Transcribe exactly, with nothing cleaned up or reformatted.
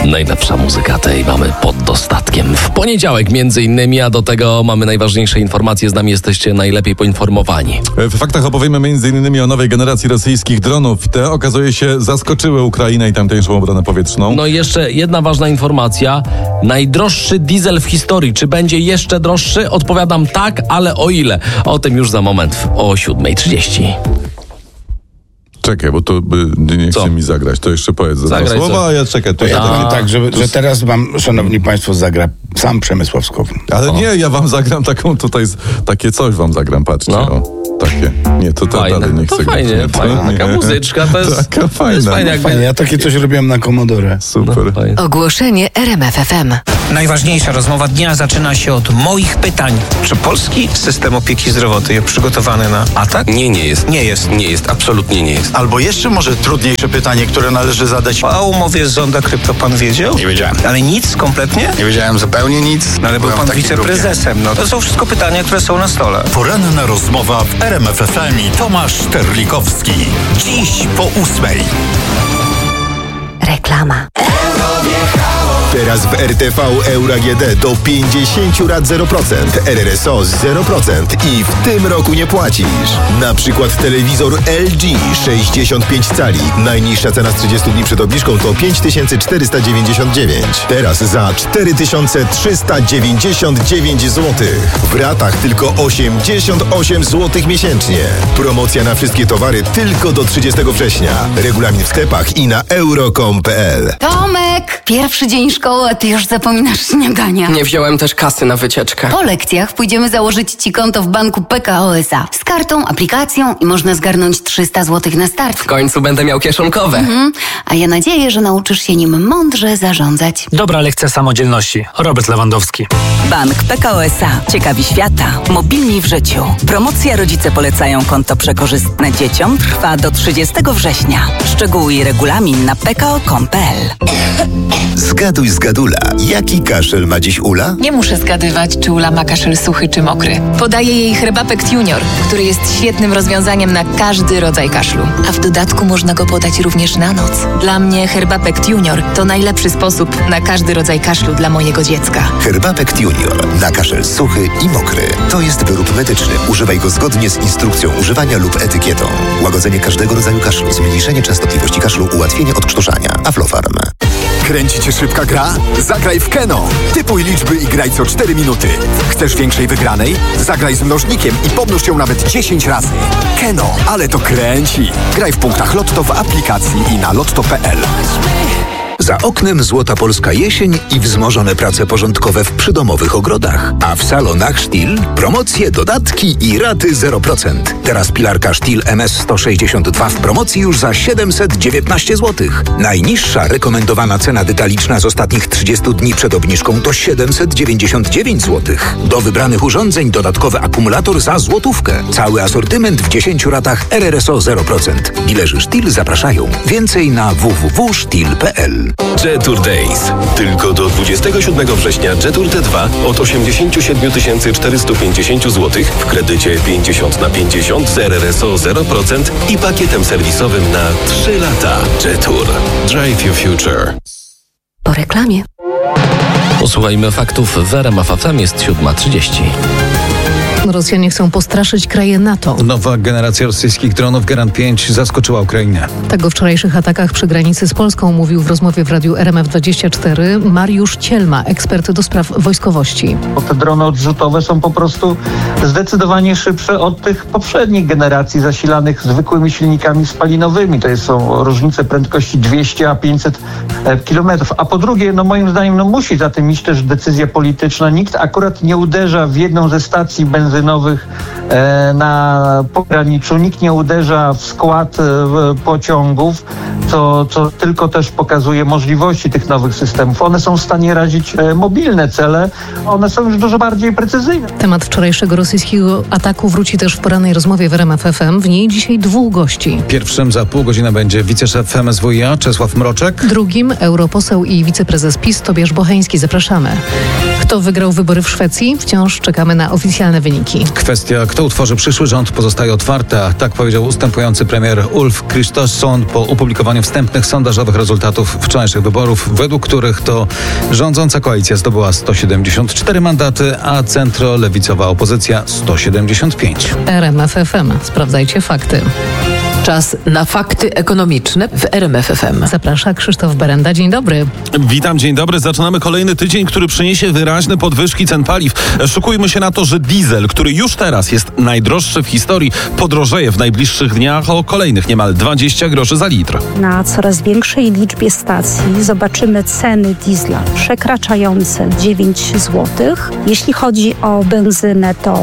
Najlepsza muzyka tej mamy pod dostatkiem. W poniedziałek między innymi, a do tego mamy najważniejsze informacje. Z nami jesteście najlepiej poinformowani. W faktach opowiemy między innymi o nowej generacji rosyjskich dronów. Te, okazuje się, zaskoczyły Ukrainę i tamtejszą obronę powietrzną. No i jeszcze jedna ważna informacja. Najdroższy diesel w historii. Czy będzie jeszcze droższy? Odpowiadam tak, ale o ile? O tym już za moment o siódma trzydzieści. Czekaj, bo to by nie chce Co? mi zagrać. To jeszcze powiedz za Zagraj dwa słowa, co? a ja czekaj. To To ja ja powiem tak, że, że teraz wam, szanowni państwo, zagra sam Przemysław Skowron. Ale nie, ja wam zagram taką tutaj, takie coś wam zagram, patrzcie. No. O, takie. Nie, to, to Fajne. dalej nie To chcę fajnie, grać. Nie, fajna to nie. taka muzyczka, to jest, Taka to jest fajna. fajne. Jakby... Fajnie, ja takie coś robiłem na Commodore. Super. No, fajnie. Ogłoszenie R M F F M. Najważniejsza rozmowa dnia zaczyna się od moich pytań. Czy polski system opieki zdrowotnej jest przygotowany na atak? Nie, nie jest. Nie jest. Nie jest, absolutnie nie jest. Albo jeszcze może trudniejsze pytanie, które należy zadać. A o umowie z Zonda Krypto pan wiedział? Nie wiedziałem. Ale nic kompletnie? Nie wiedziałem zupełnie nic. No ale był Byłem pan w takiej wiceprezesem. No to są wszystko pytania, które są na stole. Poranna rozmowa w R M F F M i Tomasz Terlikowski. Dziś po ósmej. Reklama. Teraz w R T V Euro A G D do pięćdziesiąt rat zero procent, R R S O zero procent i w tym roku nie płacisz. Na przykład telewizor L G sześćdziesiąt pięć cali. Najniższa cena z trzydziestu dni przed obniżką to pięć tysięcy czterysta dziewięćdziesiąt dziewięć. Teraz za cztery tysiące trzysta dziewięćdziesiąt dziewięć złotych. W ratach tylko osiemdziesiąt osiem złotych miesięcznie. Promocja na wszystkie towary tylko do trzydziestego września. Regulamin w sklepach i na euro kropka com kropka p l. Tomek, pierwszy dzień szkoły, a ty już zapominasz śniadania. Nie wziąłem też kasy na wycieczkę. Po lekcjach pójdziemy założyć ci konto w banku P K O S A. Z kartą, aplikacją i można zgarnąć trzysta złotych na start. W końcu będę miał kieszonkowe. Mhm. A ja nadzieję, że nauczysz się nim mądrze zarządzać. Dobra lekcja samodzielności. Robert Lewandowski. Bank P K O S A. Ciekawi świata. Mobilni w życiu. Promocja Rodzice polecają konto przekorzystne dzieciom trwa do trzydziestego września. Szczegóły i regulamin na p k o kropka com kropka p l. Zgaduj z Gadula. Jaki kaszel ma dziś Ula? Nie muszę zgadywać, czy Ula ma kaszel suchy czy mokry. Podaję jej Herbapekt Junior, który jest świetnym rozwiązaniem na każdy rodzaj kaszlu. A w dodatku można go podać również na noc. Dla mnie Herbapekt Junior to najlepszy sposób na każdy rodzaj kaszlu dla mojego dziecka. Herbapekt Junior na kaszel suchy i mokry. To jest wyrób medyczny. Używaj go zgodnie z instrukcją używania lub etykietą. Łagodzenie każdego rodzaju kaszlu, zmniejszenie częstotliwości kaszlu, ułatwienie odkrztuszania. Aflofarm. Kręci cię szybka gra? Zagraj w Keno. Typuj liczby i graj co cztery minuty. Chcesz większej wygranej? Zagraj z mnożnikiem i pomnóż ją nawet dziesięć razy. Keno, ale to kręci. Graj w punktach Lotto w aplikacji i na lotto kropka p l. Za oknem złota polska jesień i wzmożone prace porządkowe w przydomowych ogrodach. A w salonach Stihl promocje, dodatki i raty zero procent. Teraz pilarka Stihl M S sto sześćdziesiąt dwa w promocji już za siedemset dziewiętnaście złotych. Najniższa rekomendowana cena detaliczna z ostatnich trzydziestu dni przed obniżką to siedemset dziewięćdziesiąt dziewięć złotych. Do wybranych urządzeń dodatkowy akumulator za złotówkę. Cały asortyment w dziesięciu ratach R R S O zero procent. Dilerzy Stihl zapraszają. Więcej na w w w kropka stihl kropka p l. Jetour Days. Tylko do dwudziestego siódmego września Jetour T dwa od osiemdziesiąt siedem tysięcy czterysta pięćdziesiąt złotych w kredycie pięćdziesiąt na pięćdziesiąt z R R S O zero procent i pakietem serwisowym na trzy lata. Jetour. Drive your future. Po reklamie. Posłuchajmy faktów w R M F F M. Jest siódma trzydzieści. Rosjanie chcą postraszyć kraje NATO. Nowa generacja rosyjskich dronów Garand pięć zaskoczyła Ukrainę. Tak o wczorajszych atakach przy granicy z Polską mówił w rozmowie w radiu R M F dwadzieścia cztery Mariusz Cielma, ekspert do spraw wojskowości. Bo te drony odrzutowe są po prostu zdecydowanie szybsze od tych poprzednich generacji zasilanych zwykłymi silnikami spalinowymi. To są różnice prędkości dwieście a pięćset kilometrów. A po drugie, no moim zdaniem, no musi za tym iść też decyzja polityczna. Nikt akurat nie uderza w jedną ze stacji benzynowych e, na pograniczu. Nikt nie uderza w skład e, pociągów, co, co tylko też pokazuje możliwości tych nowych systemów. One są w stanie razić e, mobilne cele. One są już dużo bardziej precyzyjne. Temat wczorajszego rosyjskiego ataku wróci też w porannej rozmowie w R M F F M. W niej dzisiaj dwóch gości. Pierwszym za pół godziny będzie wiceszef M S W iA Czesław Mroczek. Drugim europoseł i wiceprezes PiS Tobiasz Bocheński. Zapraszamy. Kto wygrał wybory w Szwecji? Wciąż czekamy na oficjalne wyniki. Kwestia, kto co utworzy przyszły rząd, pozostaje otwarta. Tak powiedział ustępujący premier Ulf Kristersson po opublikowaniu wstępnych sondażowych rezultatów wczorajszych wyborów, według których to rządząca koalicja zdobyła sto siedemdziesiąt cztery mandaty, a centro-lewicowa opozycja sto siedemdziesiąt pięć. R M F F M. Sprawdzajcie fakty. Czas na fakty ekonomiczne w R M F F M. Zaprasza Krzysztof Berenda. Dzień dobry. Witam, dzień dobry. Zaczynamy kolejny tydzień, który przyniesie wyraźne podwyżki cen paliw. Szykujmy się na to, że diesel, który już teraz jest najdroższy w historii, podrożeje w najbliższych dniach o kolejnych niemal dwadzieścia groszy za litr. Na coraz większej liczbie stacji zobaczymy ceny diesla przekraczające dziewięć złotych. Jeśli chodzi o benzynę, to